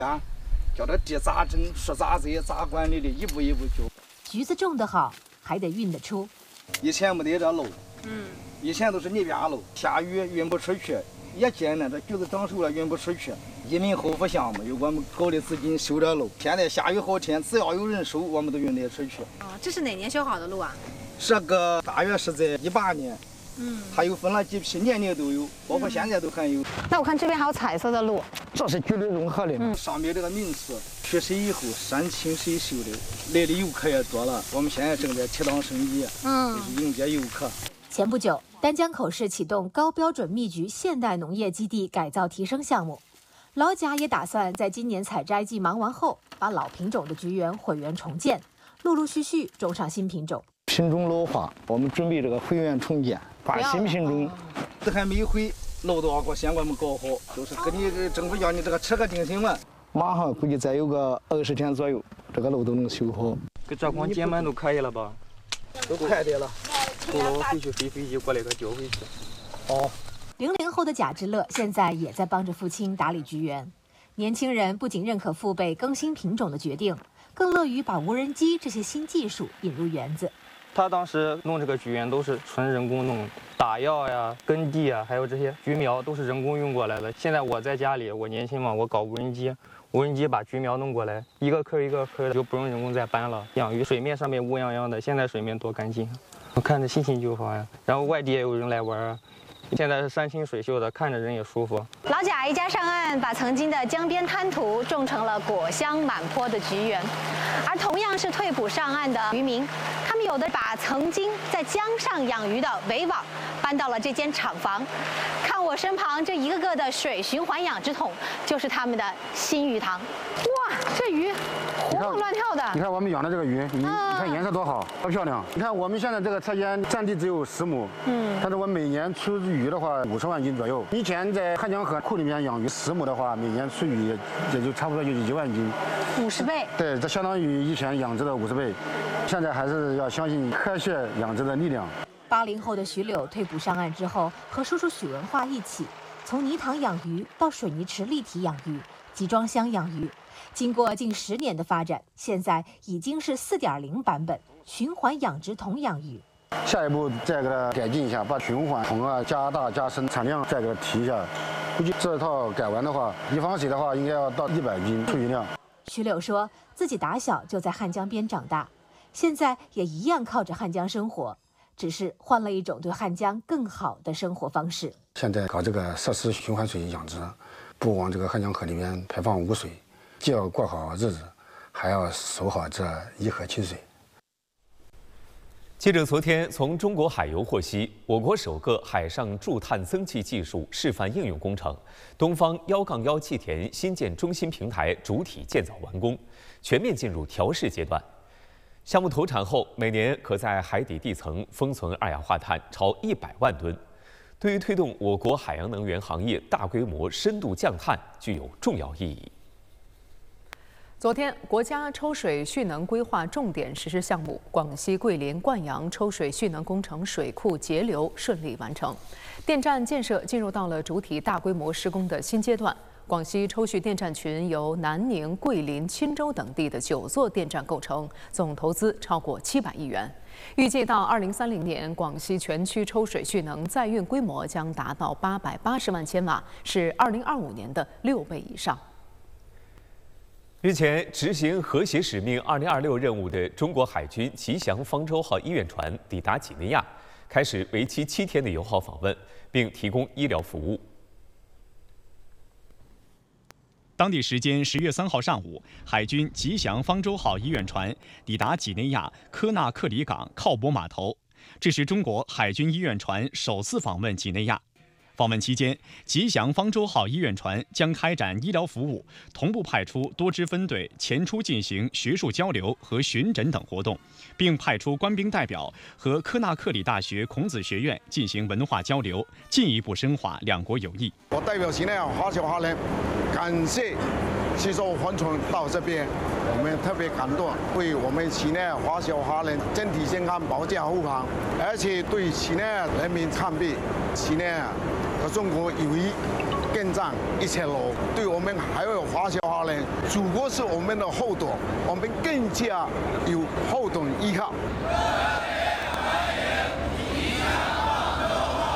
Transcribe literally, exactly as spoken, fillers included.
啊，叫它地咋整、是咋栽、咋管理的，一步一步教。 橘子种得好，还得运得出。 以前没得这路， 嗯， 以前都是泥边路，下雨运不出去。也艰难，这橘子长熟了运不出去。移民后复项目由我们搞的资金修这路，现在下雨好天，只要有人收，我们都运得出去。 哦，这是哪年修好的路啊？ 这个大约是在一八年。 嗯， 它又分了几批，年年都有，包括现在都还有。 那我看这边还有彩色的路， 这是橘绿融合的。 嗯， 上面这个名词去水以后山清水秀的，来的游客也多了。我们现在正在提档升级，嗯，就是迎接游客。 前不久，丹江口市启动高标准蜜橘现代农业基地改造提升项目，老贾也打算在今年采摘季忙完后，把老品种的橘园毁园重建，陆陆续续种上新品种。 品种老化，我们准备这个毁园重建，把新品种，这还没毁，路都要给我先给我们搞好，就是跟你政府要你这个吃个定心丸，马上估计再有个二十天左右，这个路都能修好。 给这光建满都可以了吧？ 都快点了。 够了，我回去飞飞机过来给交回去。 哦。 零零后的贾之乐现在也在帮着父亲打理橘园。年轻人不仅认可父辈更新品种的决定，更乐于把无人机这些新技术引入园子。 他当时弄这个橘园都是纯人工弄，打药呀、耕地啊，还有这些橘苗都是人工运过来的。现在我在家里，我年轻嘛，我搞无人机，无人机把橘苗弄过来，一个颗一个颗的，就不用人工再搬了。养鱼水面上面乌泱泱的，现在水面多干净，我看着心情就好呀。然后外地也有人来玩啊。现在是山清水秀的，看着人也舒服。 老贾一家上岸，把曾经的江边滩涂种成了果香满坡的橘园。而同样是退捕上岸的渔民，他们有的把曾经在江上养鱼的围网搬到了这间厂房。看我身旁这一个个的水循环养殖桶，就是他们的新鱼塘。哇，这鱼活蹦乱跳的。 你看我们养的这个鱼，你你看颜色多好，多漂亮。你看我们现在这个车间占地只有十亩，嗯，但是我每年出鱼的话五十万斤左右。以前在汉江河库里面养鱼十亩的话，每年出鱼也也就差不多就一万斤， 五十倍。 对，这相当于以前养殖的五十倍。现在还是要相信科学养殖的力量。 八零后的徐柳退捕上岸之后，和叔叔许文化一起，从泥塘养鱼到水泥池立体养鱼、集装箱养鱼，经过近十年的发展，现在已经是 四点零 版本循环养殖桶养鱼。 下一步再给它改进一下，把循环桶啊加大加深，产量再给它提一下。估计这套改完的话，一方水的话应该要到一百斤出鱼量。 徐柳说自己打小就在汉江边长大，现在也一样靠着汉江生活，只是换了一种对汉江更好的生活方式。 现在搞这个设施循环水养殖，不往这个汉江河里面排放污水，既要过好日子，还要守好这一河清水。 记者昨天从中国海油获悉，我国首个海上驻碳增气技术示范应用工程——东方幺杠幺气田新建中心平台主体建造完工，全面进入调试阶段。项目投产后，每年可在海底地层封存二氧化碳超一百万吨，对于推动我国海洋能源行业大规模深度降碳具有重要意义。 昨天，国家抽水蓄能规划重点实施项目广西桂林灌阳抽水蓄能工程水库截流顺利完成，电站建设进入到了主体大规模施工的新阶段。广西抽蓄电站群由南宁、桂林、钦州等地的九座电站构成，总投资超过七百亿元。预计到二零三零年，广西全区抽水蓄能载运规模将达到八百八十万千瓦，是二零二五年的六倍以上。 日前，执行和谐使命二零二六任务的中国海军吉祥方舟号医院船抵达几内亚，开始为期七天的友好访问，并提供医疗服务。 当地时间十月三号上午，海军吉祥方舟号医院船抵达几内亚科纳克里港靠泊码头，这是中国海军医院船首次访问几内亚。访问期间，吉祥方舟号医院船将开展医疗服务，同步派出多支分队前出进行学术交流和巡诊等活动，并派出官兵代表和科纳克里大学孔子学院进行文化交流，进一步深化两国友谊。 我代表几内亚华侨华人感谢西艘帆船到这边，我们特别感动，为我们几内亚华侨华人身体健康保驾护航，而且对几内亚人民抗疫，几内亚和中国友谊更建站一层楼，对我们还有华侨华人，祖国是我们的后盾，我们更加有后盾依靠。